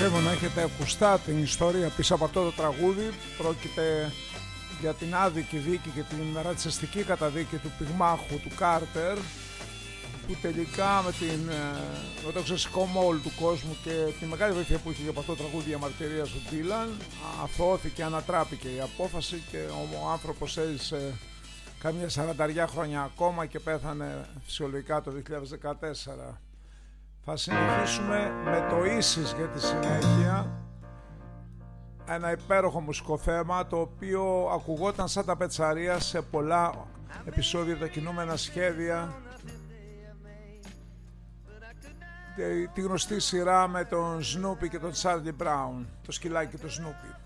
Πιστεύω να έχετε ακουστά την ιστορία πίσω από αυτό το τραγούδι. Πρόκειται για την άδικη δίκη και την ρατσιστική καταδίκη του πυγμάχου του Κάρτερ, που τελικά με το εξωσικό μόλ του κόσμου και τη μεγάλη βοήθεια που είχε από αυτό το τραγούδι διαμαρτυρίας του Ντίλαν, αθώθηκε, ανατράπηκε η απόφαση και ο άνθρωπος έζησε κάμια 40 χρόνια ακόμα και πέθανε φυσιολογικά το 2014. Θα συνεχίσουμε με το Ίσις για τη συνέχεια, ένα υπέροχο μουσικό θέμα το οποίο ακουγόταν σαν τα πετσαρία σε πολλά επεισόδια, τα κινούμενα σχέδια, τη γνωστή σειρά με τον Snoopy και τον Charlie Brown, το σκυλάκι του Snoopy.